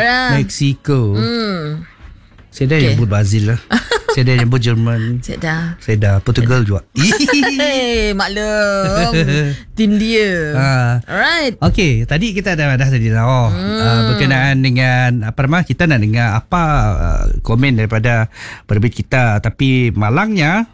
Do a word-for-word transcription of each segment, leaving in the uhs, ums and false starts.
Korea. Mexico. Hmm. Saya dah Okay. nyebut Brazil lah. Saya dah nyebut Jerman. Saya dah. Saya dah Portugal juga. Hey, maklum. Tim dia. Ha. Alright. Okey, tadi kita dah dah tadi dah oh, hmm. uh, berkenaan dengan apa nama kita nak dengar apa uh, komen daripada penerbit kita, tapi malangnya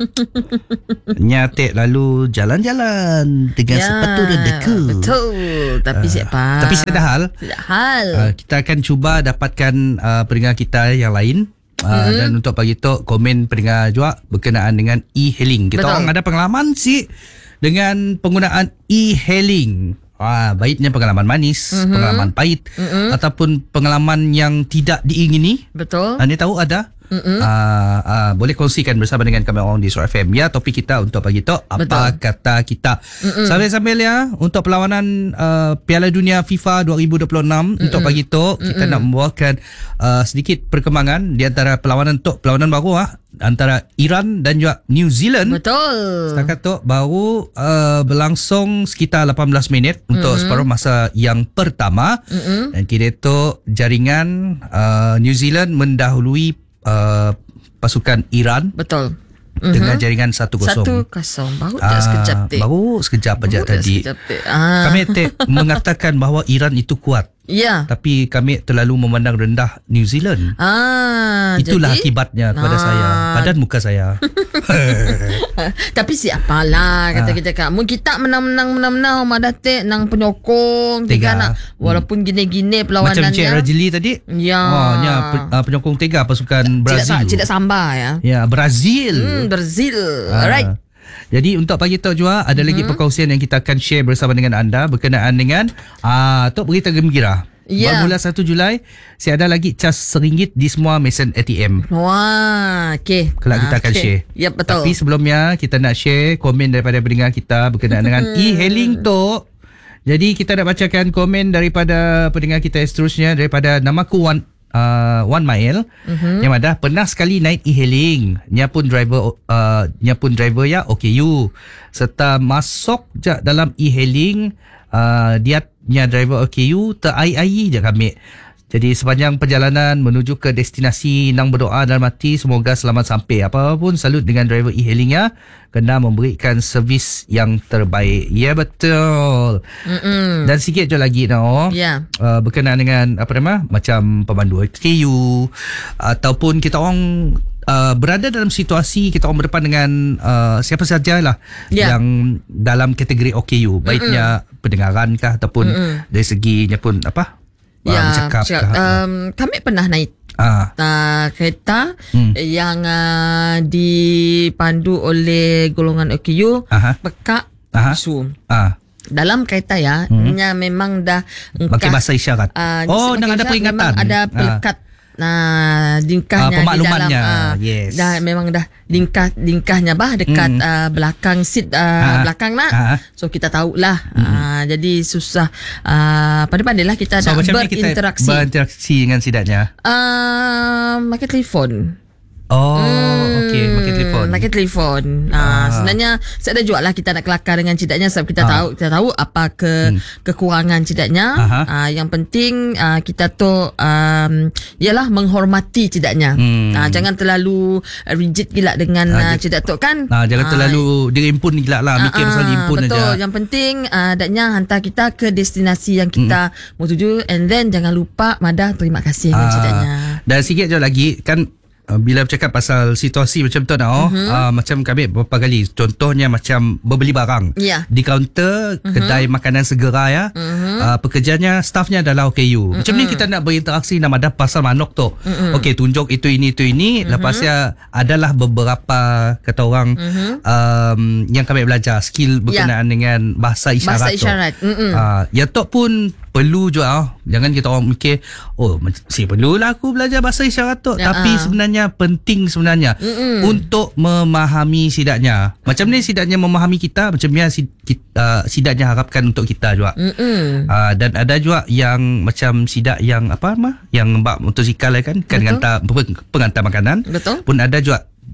nyatek lalu jalan-jalan dengan ya, sepatu redeka. Betul. Tapi uh, siapa? Tapi saya dah hal. Tidak hal. Uh, kita akan cuba dapatkan uh, pendengar kita yang lain. Uh, mm-hmm. Dan untuk pagi tu komen pendengar juga berkenaan dengan e-hailing. Kita Betul. Orang ada pengalaman sih dengan penggunaan e-hailing. Ah, baiknya pengalaman manis, mm-hmm. pengalaman pahit, mm-hmm. ataupun pengalaman yang tidak diingini. Betul. Anda tahu ada? Mm-hmm. Uh, uh, boleh kongsikan bersama dengan kami orang di Suara F M. Ya, topik kita untuk pagi tu apa Betul. Kata kita. Mm-hmm. Sambil-sambil ya untuk perlawanan uh, Piala Dunia FIFA dua ribu dua puluh enam mm-hmm. untuk pagi tu kita mm-hmm. nak membawakan uh, sedikit perkembangan di antara perlawanan tu, perlawanan baru ah antara Iran dan juga New Zealand. Betul. Setakat tu baru uh, berlangsung sekitar lapan belas minit untuk mm-hmm. separuh masa yang pertama. Mm-hmm. Dan kira tu jaringan uh, New Zealand mendahului Uh, pasukan Iran. Betul. Dengan uh-huh. jaringan satu kosong. Satu kosong. Baru uh, sekejap tik. Baru sekejap aja tadi. Sekejap, ah. Kami tik mengatakan bahawa Iran itu kuat. Ya. Tapi kami terlalu memandang rendah New Zealand. Ah, Itulah jadi? akibatnya kepada ah. saya. Padan muka saya. Tapi siapalah kata ah. kita kan. Mun kita menang-menang menang-menang Mak Datuk nang penyokong tiga nak walaupun gini-gini perlawanannya. Macam Cik Rajili tadi. Ya. Oh, nya uh, penyokong tiga pasukan Brazil. Tidak samba ya. Ya, Brazil. Hmm, Brazil. Ah. Alright. Jadi untuk pagi tu juga ada mm-hmm. lagi perkongsian yang kita akan share bersama dengan anda berkenaan dengan ah uh, berita gembira. Yeah. Bermula satu Julai saya ada lagi cas seringgit di semua mesin A T M. Wah, okey. Kelak kita akan okay. share. Ya, betul. Tapi sebelumnya kita nak share komen daripada pendengar kita berkenaan dengan e-hailing tu. Jadi kita nak bacakan komen daripada pendengar kita seterusnya daripada namaku Wan Uh, One Mile uh-huh. yang ada pernah sekali naik e-hailing. Nya pun driver uh, nya pun driver ya O K U. Serta masuk je dalam e-hailing uh, dia nya driver O K U ter-ai-ai je kami. Jadi sepanjang perjalanan menuju ke destinasi nang berdoa dalam hati semoga selamat sampai. Apapun salut dengan driver e-hailing ya, kena memberikan servis yang terbaik. Ya betul. Mm-mm. Dan sikit je lagi no. Yeah. Uh, berkenaan dengan apa nama macam pemandu O K U ataupun kita orang uh, berada dalam situasi kita orang berdepan dengan uh, siapa sajalah yeah. yang dalam kategori O K U, baiknya Mm-mm. pendengaran kah ataupun Mm-mm. dari seginya pun apa Ya, cakap, cakap, um, kami pernah naik ah. uh, kereta hmm. yang uh, dipandu oleh golongan O K U pekak isu. Ah. Dalam kereta ya, hmm. nya memang dah pakai bahasa isyarat. Uh, oh, dah ada peringatan. Ada pelekat. Ah. Nah, lingkahnya uh, di dalam uh, yes. dah memang dah lingkah lingkahnya bah dekat mm. uh, belakang seat uh, uh, belakang nak. Uh, so kita tahulah. Mm. Uh, jadi susah uh, pandai-pandailah kita so, nak berinteraksi. Kita berinteraksi dengan sidaknya. Uh, pakai telefon. Oh, hmm, okey, pakai telefon. Pakai telefon. Ah, sebenarnya saya ada jual lah kita nak kelakar dengan cidaknya sebab kita ah. tahu kita tahu apa ke hmm. kekurangan cidaknya. Ah, yang penting ah, kita tu um, ialah menghormati cidaknya. Hmm. Ah, jangan terlalu rigid gila dengan ah, cidak tu kan. Ah, jangan ah, terlalu dirimpun gila lah mikir ah, pasal impun aja. Betul. Yang penting ah, daknya hantar kita ke destinasi yang kita hmm. mau tuju, and then jangan lupa madah terima kasih dengan ah, cidaknya. Dan sikit je lagi kan. Bila bercakap pasal situasi macam tu now, uh-huh. uh, macam kami beberapa kali contohnya macam berbeli barang yeah. di kaunter uh-huh. kedai makanan segera ya, uh-huh. uh, pekerjanya staffnya adalah O K U. Uh-huh. Macam ni kita nak berinteraksi nama ada pasal manok tu. Uh-huh. Okey, tunjuk itu ini itu ini. Uh-huh. Lepasnya adalah beberapa kata orang uh-huh. um, yang kami belajar skill berkenaan yeah. dengan bahasa isyarat. Bahasa isyarat. Uh-huh. Uh, ya tu pun perlu juga. Jangan kita orang mikir, oh, si perlulah aku belajar bahasa isyarat tu. Ya, tapi uh. sebenarnya penting sebenarnya Mm-mm. untuk memahami sidaknya. Macam ni sidaknya memahami kita, macam ni uh, sidaknya harapkan untuk kita juga. Uh, dan ada juga yang macam sidak yang apa mah, yang bak motosikal kan, kan pengantar pengantar makanan. Betul. Pun ada juga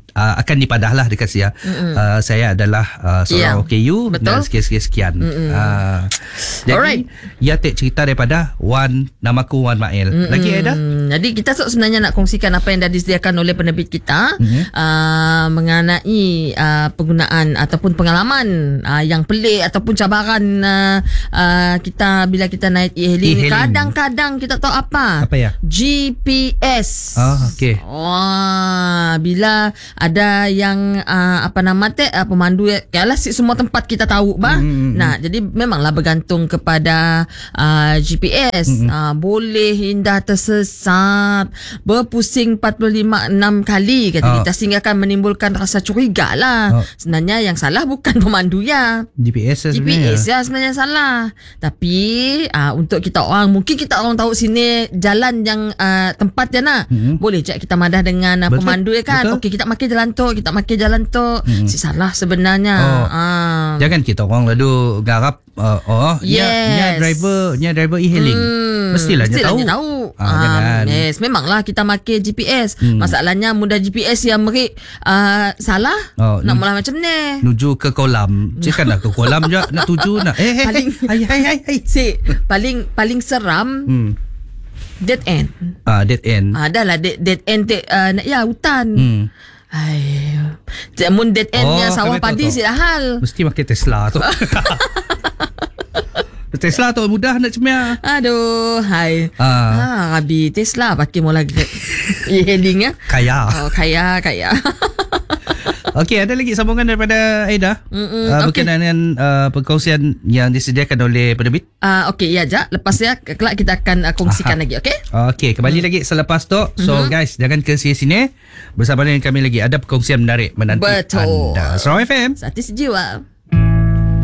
uh, akan dipadahlah dekat saya. Uh, saya adalah uh, seorang Yeah. O K U Betul. dan sekian-sekian. Uh, jadi Alright. ia take cerita daripada Wan, namaku Wan Mail. Mm-mm. Lagi Aida? Jadi kita sebenarnya nak kongsikan apa yang dah disediakan oleh penerbit kita mm-hmm. uh, mengenai uh, penggunaan ataupun pengalaman uh, yang pelik ataupun cabaran uh, uh, kita bila kita naik e-hailing. E-hailing. Kadang-kadang kita tahu apa? Apa ya? G P S. Oh, okey. Wah, bila ada yang uh, apa nama teh uh, pemandu yalah si semua tempat kita tahu bah. Mm-hmm. Nah, jadi memanglah bergantung kepada uh, G P S. Mm-hmm. Uh, boleh indah tersesat, berpusing empat puluh lima enam kali kata oh. kita sehingga akan menimbulkan rasa curiga lah. Oh. Sebenarnya yang salah bukan pemandu ya. G P S G P S ya sebenarnya salah. Tapi uh, untuk kita orang mungkin kita orang tahu sini jalan yang uh, tempat je nak. Mm-hmm. Boleh je kita madah dengan uh, pemandu ya kan. Okey kita makin jalan tu, kita makin jalan tu. Mm-hmm. Si salah sebenarnya. Oh. Uh. Jangan kita orang lalu garap uh, oh yes. nya driver nya driver e-hailing. Hmm. Mestilah dia tahu. Dia tahu. Ah, um, jangan. Yes, memanglah kita pakai G P S. Hmm. Masalahnya mudah G P S yang merik uh, salah. Oh, nak mula macam ni. Nuju ke kolam. Cakaplah ke kolam je nak tuju nak. Eh, paling hai hai hai hai. Si, paling paling seram. Hmm. Dead end. Ah, dead end. Ah, dah lah dead, dead end te, uh, nak ya hutan. Hmm. Hai. Jamun dead endnya oh, sawah padi si hal. Mesti pakai Tesla tu. Tesla tu mudah nak cemia. Aduh, hai. Ah, ah Abi Tesla pakai mula e-hailing ya. Kaya. Oh, kaya, kaya. Okey, ada lagi sambungan daripada Aida uh, berkenaan okay. dengan uh, perkongsian yang disediakan oleh penerbit. Uh, Okey, ya Jack. Lepas ya, kelak kita akan uh, kongsikan Aha. lagi, okey? Okey, kembali hmm. lagi selepas tu. So mm-hmm. guys, jangan ke sini-sini. Bersama dengan kami lagi ada perkongsian menarik menanti Betul. anda. Surau F M. Satis jiwa.